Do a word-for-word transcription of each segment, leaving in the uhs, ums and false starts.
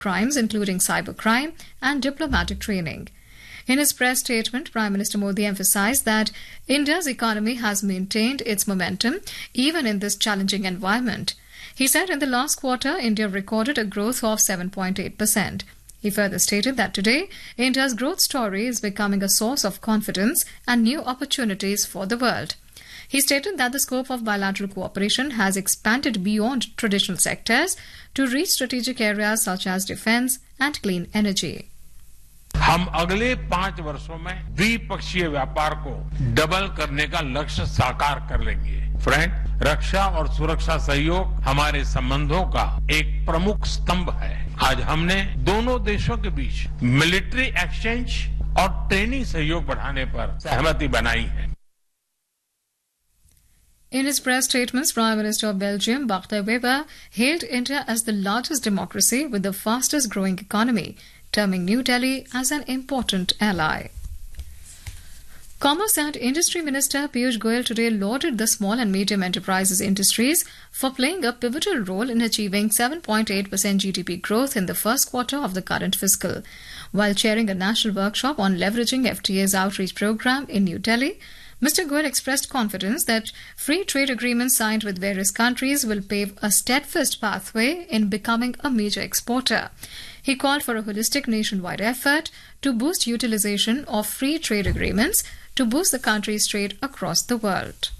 crimes, including cybercrime and diplomatic training. In his press statement, Prime Minister Modi emphasized that India's economy has maintained its momentum even in this challenging environment. He said in the last quarter, India recorded a growth of seven point eight percent. He further stated that today, India's growth story is becoming a source of confidence and new opportunities for the world. He stated that the scope of bilateral cooperation has expanded beyond traditional sectors to reach strategic areas such as defense and clean energy. हम अगले पांच वर्षों में द्विपक्षीय व्यापार को double करने का लक्ष्य साकार कर लेंगे। फ्रेंड, रक्षा और सुरक्षा सहयोग हमारे संबंधों का एक प्रमुख स्तंभ है। आज हमने दोनों देशों के बीच मिलिट्री एक्सचेंज और ट्रेनिंग सहयोग बढ़ाने पर सहमति बनाई है। In his press statements, Prime Minister of Belgium, Bart De Wever, hailed India as the largest democracy with the fastest growing economy, terming New Delhi as an important ally. Commerce and Industry Minister Piyush Goyal today lauded the small and medium enterprises industries for playing a pivotal role in achieving seven point eight percent G D P growth in the first quarter of the current fiscal. While chairing a national workshop on leveraging F T A's outreach program in New Delhi, Mister Goyal expressed confidence that free trade agreements signed with various countries will pave a steadfast pathway in becoming a major exporter. He called for a holistic nationwide effort to boost utilization of free trade agreements to boost the country's trade across the world.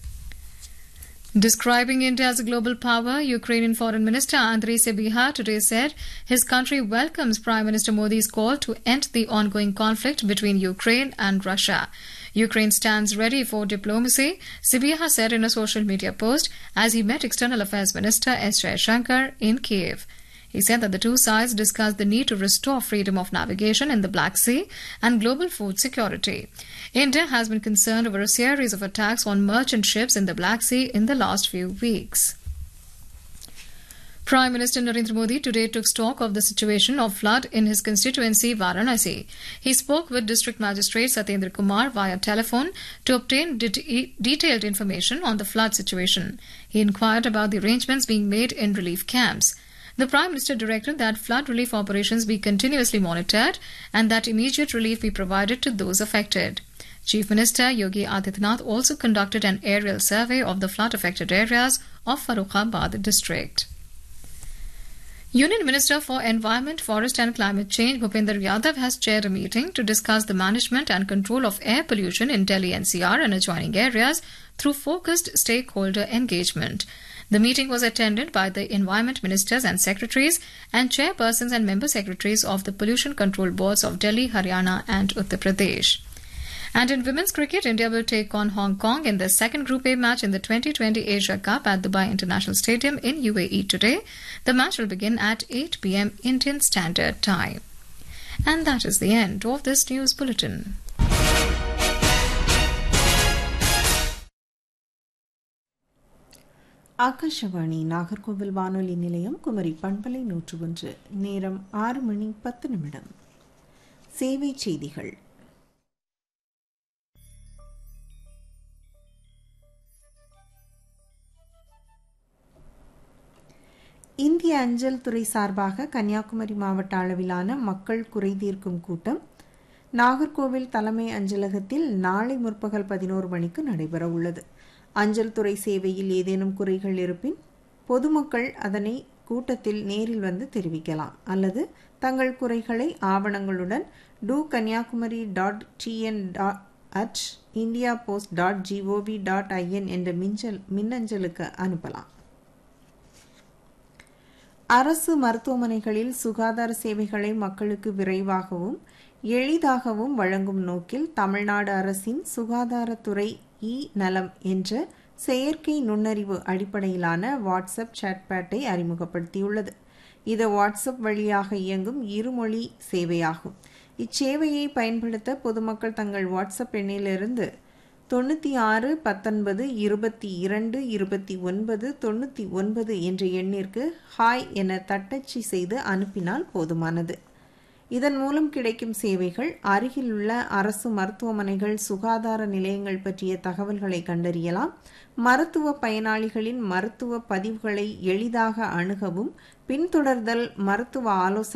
Describing India as a global power, Ukrainian Foreign Minister Andriy Sybiha today said his country welcomes Prime Minister Modi's call to end the ongoing conflict between Ukraine and Russia. Ukraine stands ready for diplomacy, Sybiha said in a social media post as he met External Affairs Minister S. Jaishankar in Kiev. He said that the two sides discussed the need to restore freedom of navigation in the Black Sea and global food security. India has been concerned over a series of attacks on merchant ships in the Black Sea in the last few weeks. Prime Minister Narendra Modi today took stock of the situation of flood in his constituency Varanasi. He spoke with District Magistrate Satyendra Kumar via telephone to obtain de- detailed information on the flood situation. He inquired about the arrangements being made in relief camps. The Prime Minister directed that flood relief operations be continuously monitored and that immediate relief be provided to those affected. Chief Minister Yogi Adityanath also conducted an aerial survey of the flood-affected areas of Farrukhabad district. Union Minister for Environment, Forest and Climate Change Bhupinder Yadav has chaired a meeting to discuss the management and control of air pollution in Delhi N C R and adjoining areas through focused stakeholder engagement. The meeting was attended by the Environment Ministers and Secretaries and Chairpersons and Member Secretaries of the Pollution Control Boards of Delhi, Haryana and Uttar Pradesh. And in women's cricket, India will take on Hong Kong in the second Group A match in the twenty twenty Asia Cup at Dubai International Stadium in U A E today. The match will begin at eight p m Indian Standard Time. And that is the end of this news bulletin. Akashvani Nagercoil வானொலி நிலையம் குமரி பண்பலை நூற்று ஒன்று நேரம் ஆறு மணி பத்து நிமிடம். சேவை செய்திகள். இந்திய அஞ்சல் துறை சார்பாக கன்னியாகுமரி மாவட்ட அளவிலான மக்கள் குறை தீர்க்கும் கூட்டம் நாகர்கோவில் தலைமை அஞ்சலகத்தில் நாளை முற்பகல் பதினோரு மணிக்கு நடைபெற உள்ளது. அஞ்சல் துறை சேவையில் ஏதேனும் குறைகள் இருப்பின் பொதுமக்கள் அதனை கூட்டத்தில் நேரில் வந்து தெரிவிக்கலாம் அல்லது தங்கள் குறைகளை ஆவணங்களுடன் two Kanyakumari dot TN at India post dot gov dot IN என்ற மின்னஞ்சல் மின்னஞ்சலுக்கு அனுப்பலாம். அரசு மருத்துவமனைகளில் சுகாதார சேவைகளை மக்களுக்கு விரைவாகவும் எளிதாகவும் வழங்கும் நோக்கில் தமிழ்நாடு அரசின் சுகாதாரத்துறை இ நலம் என்ற செயற்கை நுண்ணறிவு அடிப்படையிலான வாட்ஸ்அப் சாட்பேட்டை அறிமுகப்படுத்தியுள்ளது. இது வாட்ஸ்அப் வழியாக இயங்கும் இருமொழி சேவையாகும். இச்சேவையை பயன்படுத்த பொதுமக்கள் தங்கள் வாட்ஸ்அப் எண்ணிலிருந்து தொண்ணூற்றி ஆறு பத்தொன்பது இருபத்தி இரண்டு இருபத்தி ஒன்பது தொண்ணூற்றி ஒன்பது என்ற எண்ணிற்கு ஹாய் என தட்டச்சு செய்து அனுப்பினால் போதுமானது. இதன் மூலம் கிடைக்கும் சேவைகள் அருகிலுள்ள அரசு மருத்துவமனைகள் சுகாதார நிலையங்கள் பற்றிய தகவல்களை கண்டறியலாம். மருத்துவ பயனாளிகளின் மருத்துவ பதிவுகளை எளிதாக அணுகவும் பின்தொடர்தல் மருத்துவ ஆலோசனை